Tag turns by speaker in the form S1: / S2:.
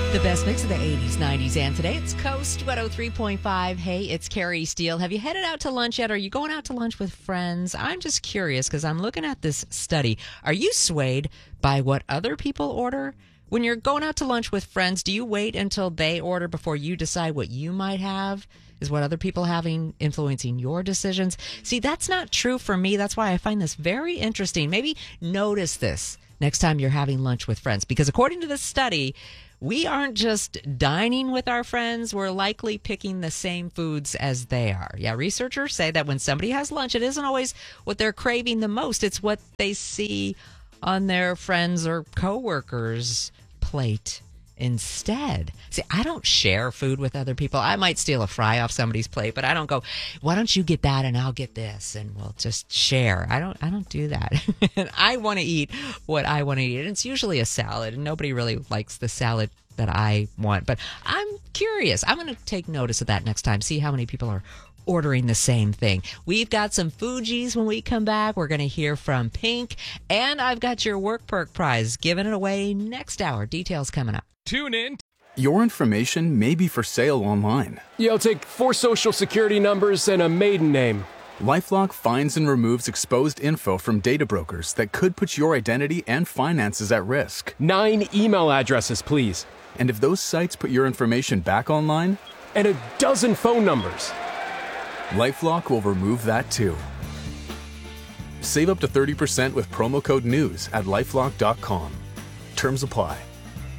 S1: The best mix of the 80s, 90s, and today it's Coast 103.5. Hey, it's Carrie Steele. Have you headed out to lunch yet? Are you going out to lunch with friends? I'm just curious because I'm looking at this study. Are you swayed by what other people order? When you're going out to lunch with friends, do you wait until they order before you decide what you might have? Is what other people having influencing your decisions? See, that's not true for me. That's why I find this very interesting. Maybe notice this next time you're having lunch with friends, because according to this study, we aren't just dining with our friends. We're likely picking the same foods as they are. Yeah, researchers say that when somebody has lunch, it isn't always what they're craving the most. It's what they see on their friends' or coworkers' plate instead. See, I don't share food with other people. I might steal a fry off somebody's plate, but I don't go, why don't you get that and I'll get this and we'll just share. I don't do that. I want to eat what I want to eat. And it's usually a salad, and nobody really likes the salad that I want. But I'm curious. I'm going to take notice of that next time, see how many people are ordering the same thing. We've got some Fugees when we come back. We're going to hear from Pink, and I've got your Work Perk prize, giving it away next hour. Details coming up.
S2: Tune in.
S3: Your information may be for sale online.
S2: Yeah, I'll take 4 social security numbers and a maiden name.
S3: LifeLock finds and removes exposed info from data brokers that could put your identity and finances at risk.
S2: 9 email addresses, please.
S3: And if those sites put your information back online?
S2: And a dozen phone numbers.
S3: LifeLock will remove that too. Save up to 30% with promo code NEWS at LifeLock.com. Terms apply.